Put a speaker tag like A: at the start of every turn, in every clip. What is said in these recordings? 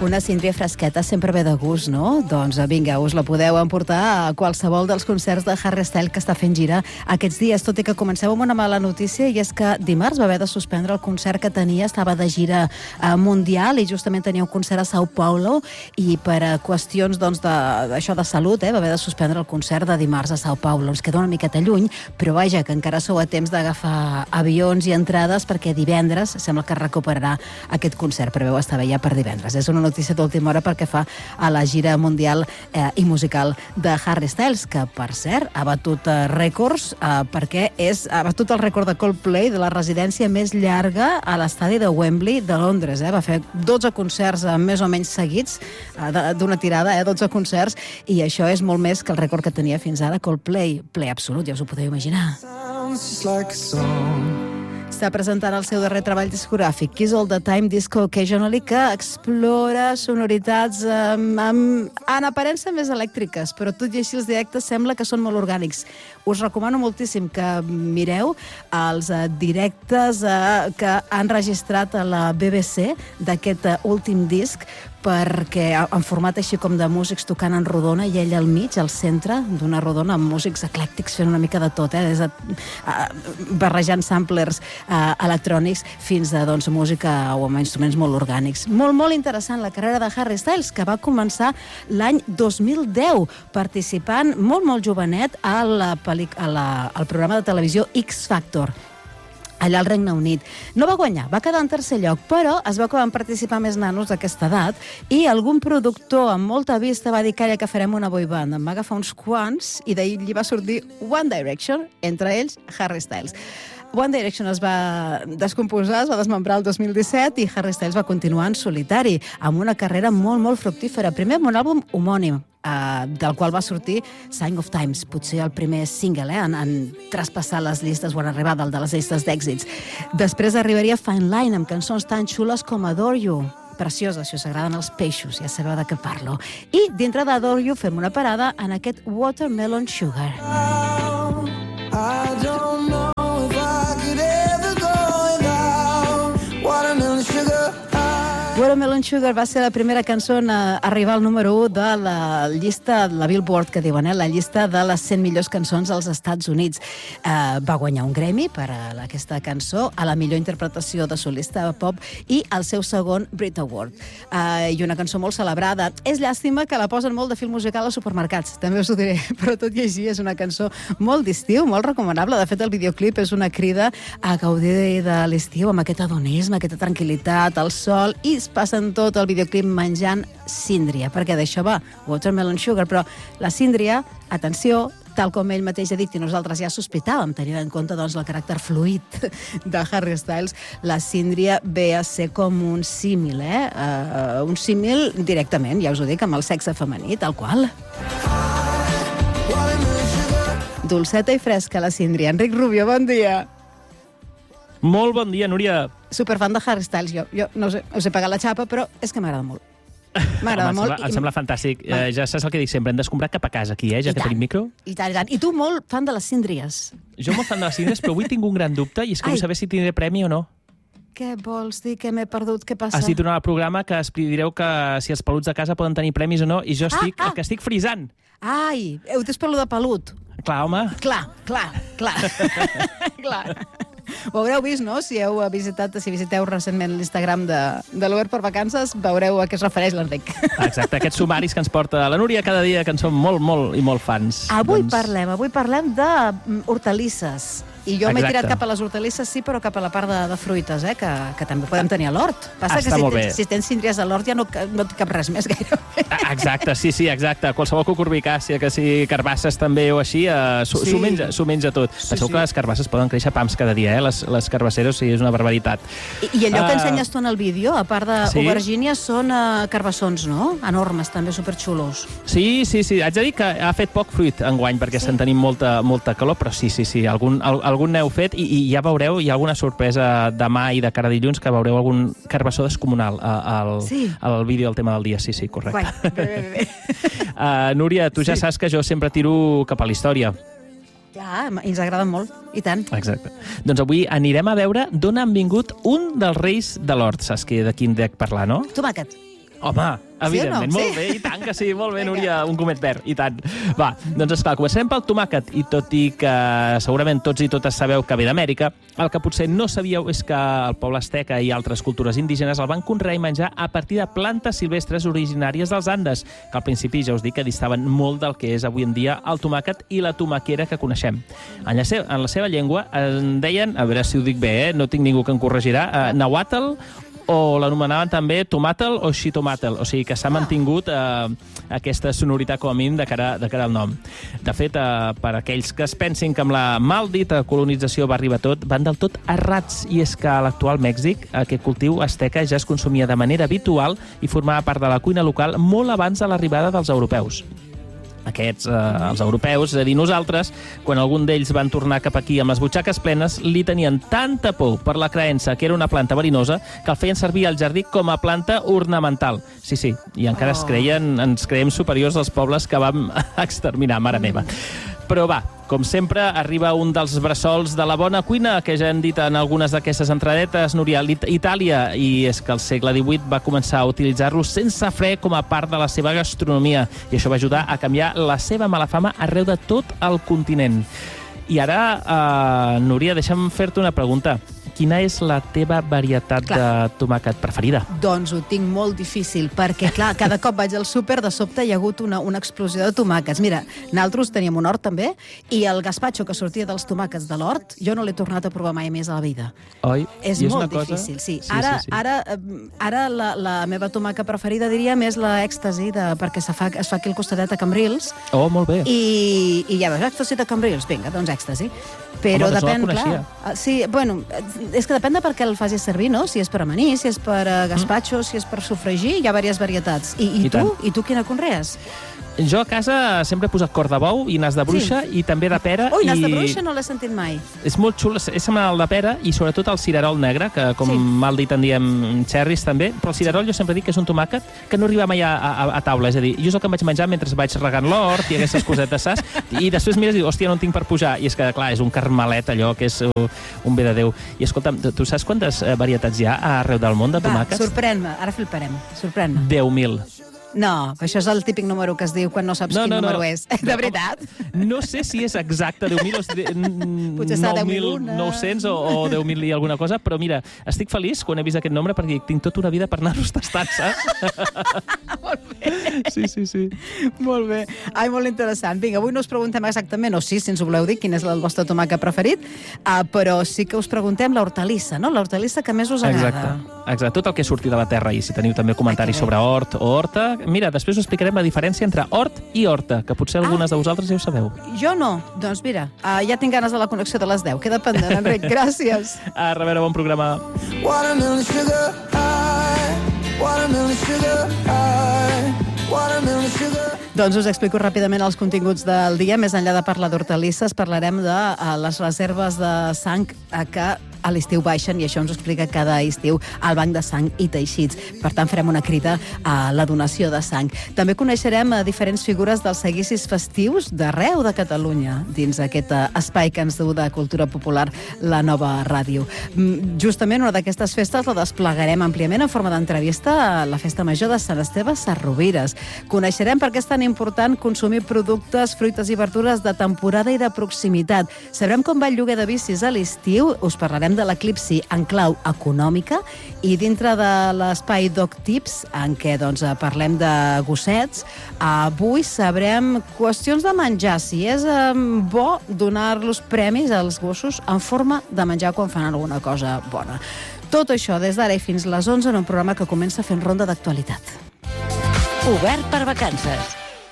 A: Una síndria fresqueta sempre ve de gust, no? Doncs vinga, us la podeu emportar a qualsevol dels concerts de Harry Styles que està fent gira aquests dies, tot i que comenceu amb una mala notícia, i és que dimarts va haver de suspendre el concert que tenia, estava de gira mundial i justament tenia un concert a São Paulo i per qüestions d'això de salut va haver de suspendre el concert de dimarts a São Paulo. Ens queda una miqueta lluny, però vaja, que encara sou a temps d'agafar avions i entrades perquè divendres sembla que recuperarà aquest concert, preveu estar bé ja per divendres. És una notícia d'última hora perquè fa a la gira mundial i musical de Harry Styles, que, per cert, ha batut rècords perquè ha batut el rècord de Coldplay de la residència més llarga a l'estadi de Wembley de Londres. Va fer 12 concerts més o menys seguits, d'una tirada, 12 concerts, i això és molt més que el rècord que tenia fins ara Coldplay. Ple absolut, ja us ho podeu imaginar. Està presentant el seu darrer treball discogràfic, Kiss All the Time, Disco Occasionally, que explora sonoritats en aparença més elèctriques, però tot i així els directes sembla que són molt orgànics. Us recomano moltíssim que mireu els directes que han registrat a la BBC d'aquest últim disc, perquè en format així com de músics tocant en rodona i ell al mig, al centre d'una rodona, amb músics eclèctics fent una mica de tot, barrejant samplers electrònics fins a música o amb instruments molt orgànics. Molt, molt interessant la carrera de Harry Styles, que va començar l'any 2010 participant molt, molt jovenet al programa de televisió X Factor, allà al Regne Unit. No va guanyar, va quedar en tercer lloc, però es veu que van participar més nanos d'aquesta edat i algun productor amb molta vista va dir que farem una boy band. Em va agafar uns quants i d'ahir li va sortir One Direction, entre ells Harry Styles. One Direction es va descomposar, es va desmembrar el 2017 i Harry Styles va continuar en solitari, amb una carrera molt, molt fructífera. Primer amb un àlbum homònim, del qual va sortir Sign of Times, potser el primer single en traspassar les llistes o en arribar dalt de les llistes d'èxits. Després arribaria Fine Line, amb cançons tan xules com Adore You. Preciosa, si us agraden els peixos, ja sabeu de què parlo. I dintre d'Adore You fem una parada en aquest Watermelon Sugar. Watermelon Sugar va ser la primera cançó a arribar al número 1 de la llista, la Billboard, que diuen, la llista de les 100 millors cançons als Estats Units. Va guanyar un Grammy per aquesta cançó, a la millor interpretació de solista pop i el seu segon Brit Award. I una cançó molt celebrada. És llàstima que la posen molt de film musical als supermercats, també us ho diré, però tot i així és una cançó molt d'estiu, molt recomanable. De fet, el videoclip és una crida a gaudir de l'estiu amb aquest hedonisme, aquesta tranquil·litat, el sol, i passen tot el videoclip menjant síndria, perquè d'això va, Watermelon Sugar, però la síndria, atenció, tal com ell mateix ha dit i nosaltres ja sospitàvem, tenint en compte el caràcter fluid de Harry Styles, la síndria ve a ser com un símil, un símil directament, ja us ho dic, amb el sexe femení, tal qual. Dolceta i fresca, la síndria. Enric Rubio, bon dia.
B: Molt bon dia, Núria.
A: Superfan de Harry Styles, jo no sé, us he pagat la xapa, però és que m'agrada molt. M'agrada molt.
B: Em sembla fantàstic. Ja saps el que dic sempre, hem d'escombrar cap a casa aquí, ja que tenim micro.
A: I tant, i tant. I tu molt fan de les síndries.
B: Jo molt fan de les síndries, però avui tinc un gran dubte i és que vull saber si tindré premi o no.
A: Què vols dir? Que m'he perdut? Què passa?
B: Has dit durant el programa que direu que si els peluts de casa poden tenir premis o no, i jo estic frisant.
A: Ai, ho tens per lo de pelut.
B: Clar, home.
A: Clar. Ho haureu vist, no? Si visiteu recentment l'Instagram de l'Obert per Vacances, veureu a què es refereix l'Enric.
B: Exacte, aquests sumaris que ens porta la Núria cada dia, que en som molt, molt i molt fans.
A: Avui parlem d'hortalisses. I jo m'he tirat cap a les hortalisses, sí, però cap a la part de fruites, que també podem tenir a l'hort. Passa que si tens síndries a l'hort ja no té cap res més gairebé.
B: Exacte, sí, exacte. Qualsevol cucurbitàcia, que si carbasses també o així, s'ho menja tot. Penseu que les carbasses poden créixer pams cada dia, les carbasseres, sí, és una barbaritat.
A: I allò que ensenyes tu en el vídeo, a part d'aubergínies, són carbassons, no? Enormes, també, superxulos.
B: Sí. Haig de dir que ha fet poc fruit enguany, perquè estan tenint molta calor, però sí, algun n'heu fet i ja veureu, hi ha alguna sorpresa demà i de cara a dilluns, que veureu algun carbassó descomunal al vídeo del tema del dia. Sí, correcte.
A: Bé.
B: Núria, tu ja saps que jo sempre tiro cap a la història.
A: Clar, ens agrada molt, i tant.
B: Exacte. Doncs avui anirem a veure d'on han vingut un dels reis de l'hort. Saps de quin dec parlar, no?
A: Tomàquet.
B: Home, evidentment,
A: Sí o no?
B: molt bé, i tant que sí, molt bé, Núria, un gomet verd, i tant. Va, doncs esclar, començarem pel tomàquet, i tot i que segurament tots i totes sabeu que ve d'Amèrica, el que potser no sabíeu és que el poble asteca i altres cultures indígenes el van conrear i menjar a partir de plantes silvestres originàries dels Andes, que al principi ja us dic que distaven molt del que és avui en dia el tomàquet i la tomaquera que coneixem. En la seva llengua en deien, a veure si ho dic bé, no tinc ningú que em corregirà, nahuatl, o l'anomenaven també tomàtel o xitomatel, o sigui que s'ha mantingut aquesta sonoritat com a mínim de cara al nom. De fet, per aquells que es pensin que amb la maldita colonització va arribar tot, van del tot errats, i és que a l'actual Mèxic aquest cultiu asteca ja es consumia de manera habitual i formava part de la cuina local molt abans de l'arribada dels europeus. Aquests, els europeus, és a dir, nosaltres, quan algun d'ells van tornar cap aquí amb les butxaques plenes, li tenien tanta por per la creença que era una planta verinosa que el feien servir al jardí com a planta ornamental. Sí, i encara ens creiem superiors als pobles que vam exterminar, mare meva. Però va, com sempre, arriba un dels bressols de la bona cuina, que ja hem dit en algunes d'aquestes entradetes, Núria, Itàlia, i és que el segle XVIII va començar a utilitzar-lo sense fre com a part de la seva gastronomia, i això va ajudar a canviar la seva mala fama arreu de tot el continent. I ara, Núria, deixa'm fer-te una pregunta. Quina és la teva varietat de tomàquet preferida?
A: Doncs ho tinc molt difícil, perquè, clar, cada cop vaig al súper, de sobte hi ha hagut una explosió de tomàquets. Mira, nosaltres teníem un hort també, i el gazpacho que sortia dels tomàquets de l'hort, jo no l'he tornat a provar mai més a la vida.
B: Oi?
A: És molt difícil, sí. Ara la meva tomaca preferida, diríem, és l'èxtasi, perquè es fa aquí al costadet a Cambrils.
B: Oh, molt bé.
A: I ja veus, èxtasi de Cambrils, vinga, doncs èxtasi. Però
B: home,
A: depèn,
B: no la coneixia.
A: clar. Sí, bueno, és que depèn de per què el facis servir, no? Si és per amanir, si és per gazpacho, si és per sofregir, hi ha diverses varietats. I tu quina conrees?
B: Jo a casa sempre he posat cor de bou i nas de bruixa, i també de pera.
A: Ui, nas de bruixa no l'he sentit mai.
B: És molt xul, és semblant al de pera, i sobretot el cirerol negre, que com mal dit en diem cherries també, però el cirerol jo sempre dic que és un tomàquet que no arriba mai a taula, és a dir, jo és el que em vaig menjar mentre vaig regant l'hort i aquestes cosetes, saps? I després mires i dius, hòstia, no en tinc per pujar, i és que, clar, és un carmelet allò que és un bé de Déu. I escolta'm, tu saps quantes varietats hi ha arreu del món de tomàquets?
A: Va, sorprèn-me, ara fliparem, sorprèn-me.
B: 10.000.
A: No, això és el típic número que es diu quan no saps quin número és. De veritat?
B: No sé si és exacte 10.000 o 9.900 o 10.000 i alguna cosa, però mira, estic feliç quan he vist aquest nombre perquè tinc tota una vida per anar-los tastant, saps?
A: Molt bé.
B: Sí.
A: Molt bé. Ai, molt interessant. Vinga, avui no us preguntem exactament, o sí, si ens ho voleu dir, quin és el vostre tomàquet preferit, però sí que us preguntem l'hortalissa, no? L'hortalissa que més us agrada.
B: Exacte. Tot el que surti de la terra, i si teniu també comentaris sobre hort o horta, mira, després us explicarem la diferència entre hort i horta, que potser algunes de vosaltres ja ho sabeu.
A: Jo no. Doncs mira, ja tinc ganes de la connexió de les 10. Queda pendent, Enric. Gràcies.
B: A reveure, bon programa.
C: Watermelon sugar high, watermelon sugar high, watermelon sugar.
A: Doncs us explico ràpidament els continguts del dia. Més enllà de parlar d'hortalisses, parlarem de les reserves de sang que a l'estiu baixen, i això ens ho explica cada estiu al Banc de Sang i Teixits. Per tant, farem una crida a la donació de sang. També coneixerem diferents figures dels seguicis festius d'arreu de Catalunya, dins aquest espai que ens du de cultura popular, la nova ràdio. Justament una d'aquestes festes la desplegarem àmpliament en forma d'entrevista a la Festa Major de Sant Esteve Sesrovires. Coneixerem per què és tan important consumir productes, fruites i verdures de temporada i de proximitat. Sabrem com va el lloguer de bicis a l'estiu, us parlarem de l'eclipsi en clau econòmica, i dintre de l'espai Dog Tips, en què parlem de gossets, avui sabrem qüestions de menjar, si és bo donar-los premis als gossos en forma de menjar quan fan alguna cosa bona. Tot això des d'ara i fins les 11 en un programa que comença fent ronda d'actualitat.
D: Obert per vacances.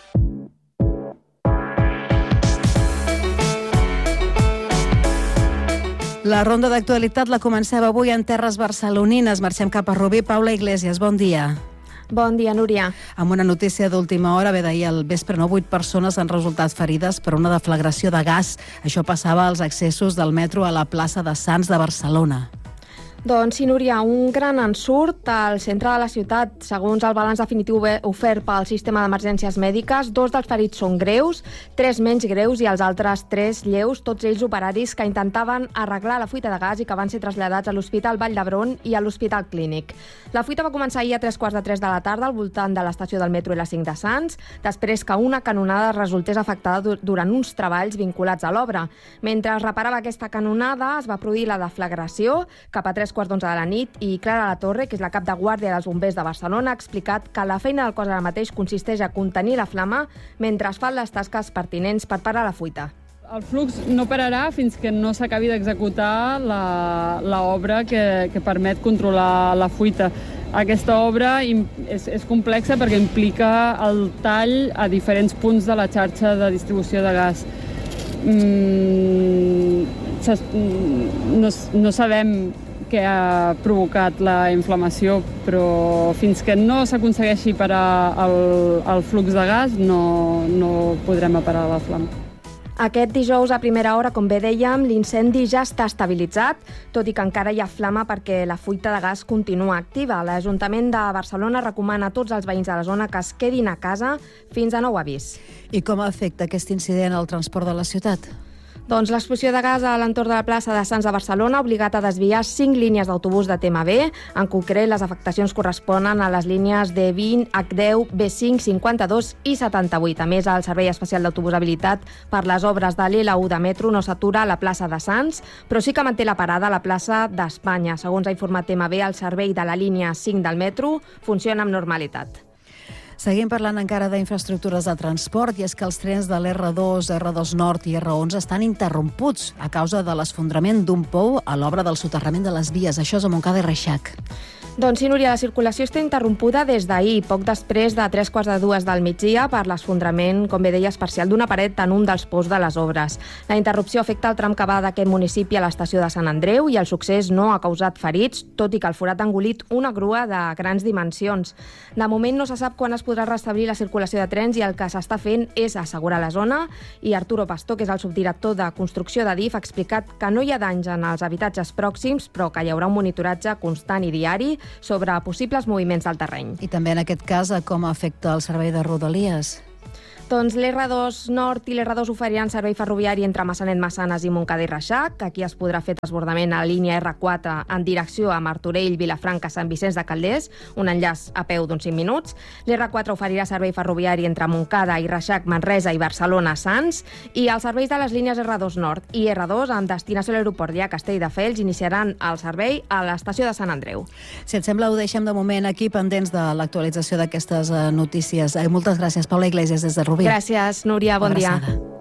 A: La ronda d'actualitat la comencem avui en terres barcelonines. Marxem cap a Rubí. Paula Iglesias, bon dia.
E: Bon dia, Núria.
A: Amb una notícia d'última hora, ve d'ahir al vespre, 8 persones han resultat ferides per una deflagració de gas. Això passava als accessos del metro a la plaça de Sants de Barcelona.
E: Doncs sí, Núria, un gran ensurt al centre de la ciutat. Segons el balanç definitiu ofert pel sistema d'emergències mèdiques, 2 dels ferits són greus, 3 menys greus i els altres 3 lleus, tots ells operaris que intentaven arreglar la fuita de gas i que van ser traslladats a l'Hospital Vall d'Hebron i a l'Hospital Clínic. La fuita va començar ahir a 3:15 de la tarda al voltant de l'estació del metro i la 5 de Sants, després que una canonada resultés afectada durant uns treballs vinculats a l'obra. Mentre es reparava aquesta canonada, es va produir la deflagració cap a 3:15 de la nit i Clara Latorre, que és la cap de guàrdia dels bombers de Barcelona, ha explicat que la feina del cos ara mateix consisteix a contenir la flama mentre es fan les tasques pertinents per parar la fuita.
F: El flux no pararà fins que no s'acabi d'executar l'obra que permet controlar la fuita. Aquesta obra és complexa perquè implica el tall a diferents punts de la xarxa de distribució de gas. No sabem què ha provocat la inflamació, però fins que no s'aconsegueixi parar el flux de gas no podrem parar la flama.
E: Aquest dijous a primera hora, com bé dèiem, l'incendi ja està estabilitzat, tot i que encara hi ha flama perquè la fuita de gas continua activa. L'Ajuntament de Barcelona recomana a tots els veïns de la zona que es quedin a casa fins a nou avís.
A: I com afecta aquest incident al transport de la ciutat?
E: Doncs l'explosió de gas a l'entorn de la plaça de Sants de Barcelona ha obligat a desviar 5 línies d'autobús de TMB. En concret, les afectacions corresponen a les línies D20, H10, B5, 52 i 78. A més, el Servei Especial d'Autobús habilitat per les obres de l'L1 de metro no s'atura a la plaça de Sants, però sí que manté la parada a la plaça d'Espanya. Segons ha informat TMB, el servei de la línia 5 del metro funciona amb normalitat.
A: Seguim parlant encara d'infraestructures de transport i és que els trens de l'R2, R2 Nord i R11 estan interromputs a causa de l'esfondrament d'un pou a l'obra del soterrament de les vies. Això és a Montcada i Reixac.
E: Doncs sí, Núria, la circulació està interrompuda des d'ahir, poc després de 3:15 del migdia, per l'esfondrament, com bé deies, parcial d'una paret en un dels pous de les obres. La interrupció afecta el tram que va d'aquest municipi a l'estació de Sant Andreu i el succés no ha causat ferits, tot i que el forat ha engolit una grua de grans dimensions. De moment no se sap quan es podrà restablir la circulació de trens i el que s'està fent és assegurar la zona, i Arturo Pastor, que és el subdirector de construcció de DIF, ha explicat que no hi ha danys en els habitatges pròxims, però que hi haurà un monitoratge constant i diari sobre possibles moviments del terreny.
A: I també en aquest cas, com afecta el servei de Rodalies?
E: Doncs l'R2 Nord i l'R2 oferiran servei ferroviari entre Massanet, Massanes i Montcada i Reixac. Aquí es podrà fer desbordament a la línia R4 en direcció a Martorell, Vilafranca, Sant Vicenç de Calders, un enllaç a peu d'uns 5 minuts. L'R4 oferirà servei ferroviari entre Montcada i Reixac, Manresa i Barcelona, Sants, i els serveis de les línies R2 Nord i R2 amb destinació a l'aeroport i a Castelldefels iniciaran el servei a l'estació de Sant Andreu.
A: Si et sembla, ho deixem de moment aquí, pendents de l'actualització d'aquestes notícies. Moltes gràcies, Paula Iglesias, des de Rubí.
E: Gràcies, Núria. Bon dia.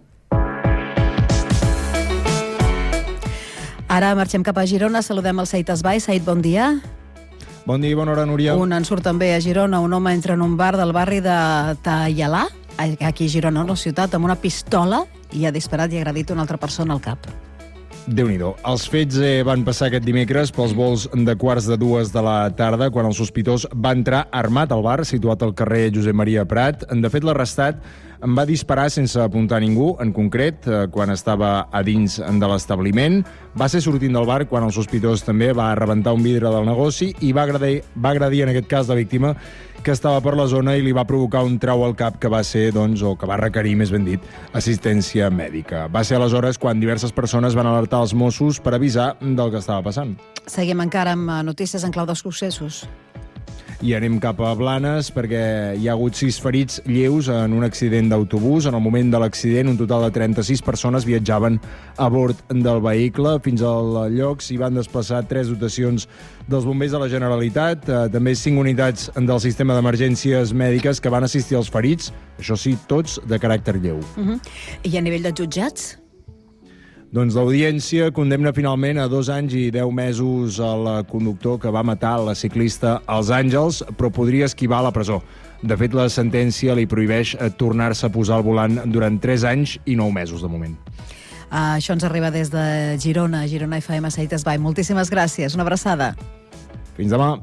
A: Ara marxem cap a Girona. Saludem el Said Esbai. Said, bon dia.
G: Bon dia i bona hora, Núria.
A: Un ensurt també a Girona. Un home entra en un bar del barri de Taialà, aquí a Girona, una ciutat, amb una pistola i ha disparat i ha agredit una altra persona al cap.
G: Déu-n'hi-do. Els fets van passar aquest dimecres pels vols de 1:45 de la tarda, quan el sospitós va entrar armat al bar, situat al carrer Josep Maria Prat. De fet, l'arrestat en va disparar sense apuntar a ningú, en concret, quan estava a dins de l'establiment. Va ser sortint del bar quan el sospitós també va rebentar un vidre del negoci i va agredir en aquest cas la víctima, que estava per la zona, i li va provocar un trau al cap que va ser, o que va requerir, més ben dit, assistència mèdica. Va ser aleshores quan diverses persones van alertar els Mossos per avisar del que estava passant.
A: Seguim encara amb notícies en clau de successos.
G: I anem cap a Blanes, perquè hi ha hagut 6 ferits lleus en un accident d'autobús. En el moment de l'accident, un total de 36 persones viatjaven a bord del vehicle. Fins al lloc s'hi van desplaçar 3 dotacions dels bombers de la Generalitat, també 5 unitats del sistema d'emergències mèdiques que van assistir als ferits, això sí, tots de caràcter lleu.
A: I a nivell de jutjats?
G: Doncs l'audiència condemna finalment a 2 anys i 10 mesos al conductor que va matar la ciclista als Àngels, però podria esquivar la presó. De fet, la sentència li prohibeix tornar-se a posar al volant durant 3 anys i 9 mesos de moment.
A: Això ens arriba des de Girona, Girona FM, Said Esbai. Moltíssimes gràcies, una abraçada.
G: Fins demà.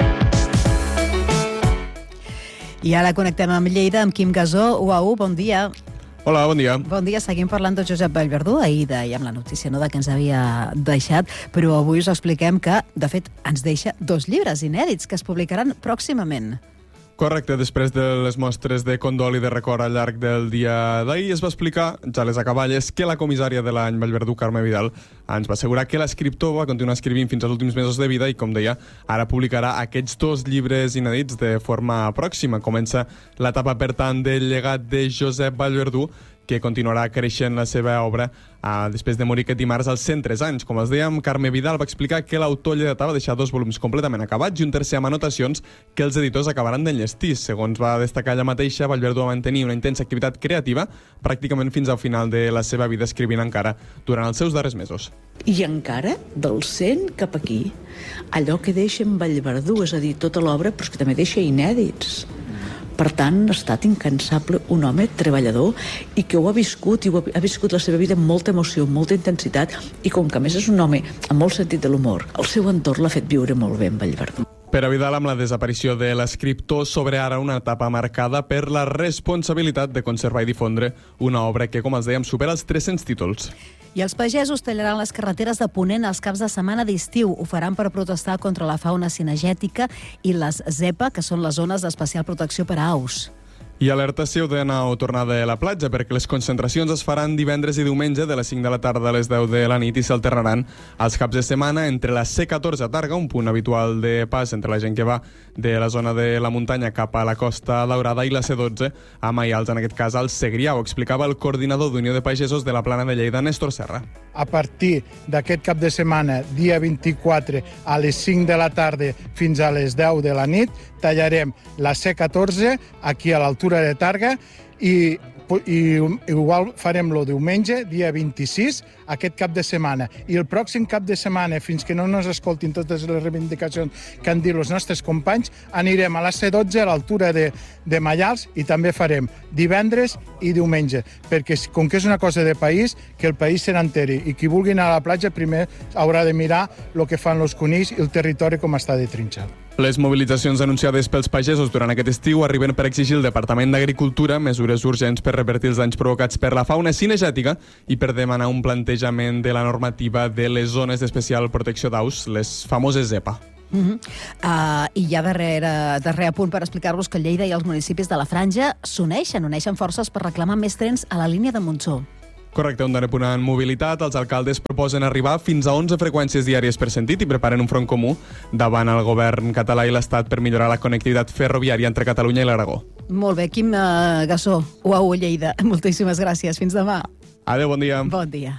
A: I ara connectem amb Lleida, amb Quim Gasó. UAU, bon dia.
H: Hola, bon dia.
A: Bon dia, seguim parlant de Josep Vallverdú. Ahir dèiem la notícia de que ens havia deixat, però avui us expliquem que, de fet, ens deixa 2 llibres inèdits que es publicaran pròximament.
H: Correcte, després de les mostres de condol i de record al llarg del dia d'ahir es va explicar, ja les acaballes, que la comissària de l'any Vallverdú, Carme Vidal, ens va assegurar que l'escriptor va continuar escrivint fins als últims mesos de vida i, com deia, ara publicarà aquests 2 llibres inèdits de forma pròxima. Comença l'etapa, per tant, del llegat de Josep Vallverdú, que continuarà creixent la seva obra després de morir aquest dimarts als 103 anys. Com els dèiem, Carme Vidal va explicar que l'autor llegat va deixar 2 volums completament acabats i un tercer amb anotacions que els editors acabaran d'enllestir. Segons va destacar ella mateixa, Vallverdú va mantenir una intensa activitat creativa pràcticament fins al final de la seva vida, escrivint encara durant els seus darrers mesos.
I: I encara, del 100 cap aquí, allò que deixa en Vallverdú, és a dir, tota l'obra, però és que també deixa inèdits. Per tant, ha estat incansable, un home treballador i que ho ha viscut, i ha viscut la seva vida amb molta emoció, amb molta intensitat, i com que a més és un home amb molt sentit de l'humor, el seu entorn l'ha fet viure molt bé en Vallverdú.
H: Per a Vidal, amb la desaparició de l'escriptor, s'obre ara una etapa marcada per la responsabilitat de conservar i difondre una obra que, com els dèiem, supera els 300 títols.
A: I els pagesos tallaran les carreteres de Ponent els caps de setmana d'estiu. Ho faran per protestar contra la fauna cinegètica i les ZEPA, que són les zones d'especial protecció per a aus.
H: I alerta si heu d'anar o tornar de la platja, perquè les concentracions es faran divendres i diumenge de les 5 de la tarda a les 10 de la nit i s'alternaran els caps de setmana entre la C14 a Targa, un punt habitual de pas entre la gent que va de la zona de la muntanya cap a la Costa Daurada, i la C12 a Maials, en aquest cas al Segrià. Ho explicava el coordinador d'Unió de Pagesos de la Plana de Lleida, Néstor Serra.
J: A partir d'aquest cap de setmana, dia 24, a les 5 de la tarda fins a les 10 de la nit, tallarem la C14 aquí a l'altura de Targa i igual farem el diumenge, dia 26, aquest cap de setmana. I el pròxim cap de setmana, fins que no ens escoltin totes les reivindicacions que han dit els nostres companys, anirem a la C12 a l'altura de Maials i també farem divendres i diumenge, perquè com que és una cosa de país, que el país se n'enteri, i qui vulgui anar a la platja primer haurà de mirar el que fan els conills i el territori com està de trinxat.
H: Les mobilitzacions anunciades pels pagesos durant aquest estiu arriben per exigir al Departament d'Agricultura mesures urgents per revertir els danys provocats per la fauna cinegètica i per demanar un plantejament de la normativa de les zones d'especial protecció d'aus, les famoses ZEPA.
A: I ja darrer apunt per explicar-vos que Lleida i els municipis de la Franja uneixen forces per reclamar més trens a la línia de Montsó.
H: Correcte, un darrer punt en mobilitat. Els alcaldes proposen arribar fins a 11 freqüències diàries per sentit i preparen un front comú davant el govern català i l'Estat per millorar la connectivitat ferroviària entre Catalunya i l'Aragó.
A: Molt bé, Quim Gassó, UAU Lleida. Moltíssimes gràcies. Fins demà.
H: Adéu, bon dia.
A: Bon dia.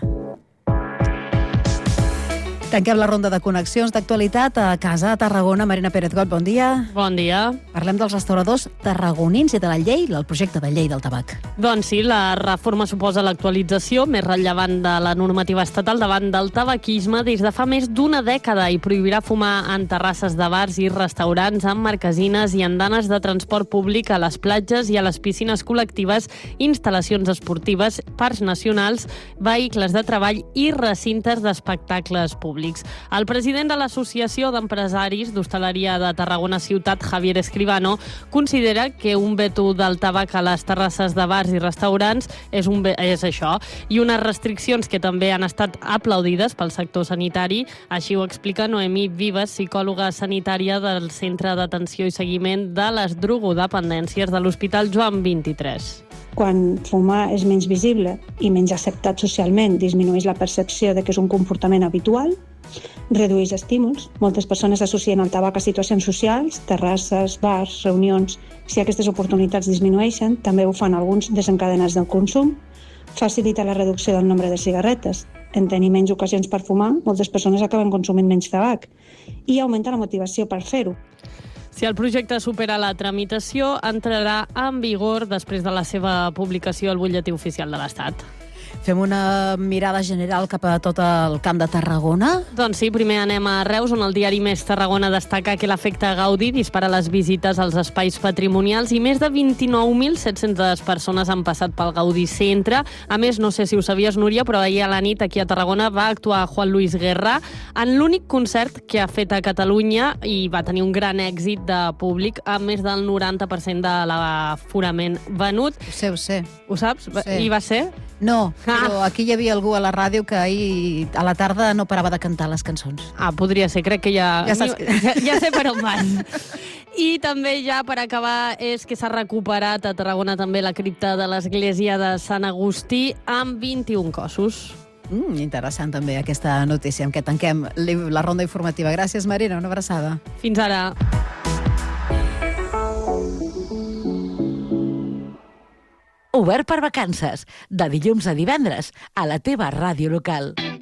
A: Tanquem la ronda de connexions d'actualitat a casa, a Tarragona. Marina Pérez-Got, bon dia.
K: Bon dia.
A: Parlem dels restauradors tarragonins i de la llei, el projecte de llei del tabac.
K: Doncs sí, la reforma suposa l'actualització més rellevant de la normativa estatal davant del tabaquisme des de fa més d'una dècada i prohibirà fumar en terrasses de bars i restaurants, en marquesines i andanes de transport públic, a les platges i a les piscines col·lectives, instal·lacions esportives, parcs nacionals, vehicles de treball i recintes d'espectacles públics. El president de l'Associació d'Empresaris d'Hostaleria de Tarragona Ciutat, Javier Escribano, considera que un veto del tabac a les terrasses de bars i restaurants és això, i unes restriccions que també han estat aplaudides pel sector sanitari. Així ho explica Noemí Vives, psicòloga sanitària del Centre d'Atenció i Seguiment de les Drogodependències de l'Hospital Joan 23.
L: Quan fumar és menys visible i menys acceptat socialment, disminueix la percepció de que és un comportament habitual, redueix estímuls. Moltes persones associen el tabac a situacions socials, terrasses, bars, reunions. Si aquestes oportunitats disminueixen, també ho fan alguns desencadenats del consum. Facilita la reducció del nombre de cigarretes. En tenir menys ocasions per fumar, moltes persones acaben consumint menys tabac i augmenta la motivació per fer-ho.
K: Si el projecte supera la tramitació, entrarà en vigor després de la seva publicació al Butlletí Oficial de l'Estat.
A: Fem una mirada general cap a tot el Camp de Tarragona.
K: Doncs sí, primer anem a Reus, on el diari Més Tarragona destaca que l'efecte Gaudí dispara les visites als espais patrimonials i més de 29.700 persones han passat pel Gaudí Centre. A més, no sé si ho sabies, Núria, però ahir a la nit aquí a Tarragona va actuar Juan Luis Guerra en l'únic concert que ha fet a Catalunya i va tenir un gran èxit de públic amb més del 90% de l'aforament venut.
A: Ho sé.
K: Ho saps?
A: Sí.
K: I va ser?
A: No, però aquí hi havia algú a la ràdio que ahir a la tarda no parava de cantar les cançons.
K: Podria ser, crec que ja
A: saps
K: ja sé per on van. I també ja per acabar és que s'ha recuperat a Tarragona també la cripta de l'església de Sant Agustí amb 21 cossos.
A: Interessant també aquesta notícia amb què tanquem la ronda informativa. Gràcies, Marina, una abraçada.
K: Fins ara.
D: Obert per vacances, de dilluns a divendres, a la teva ràdio local.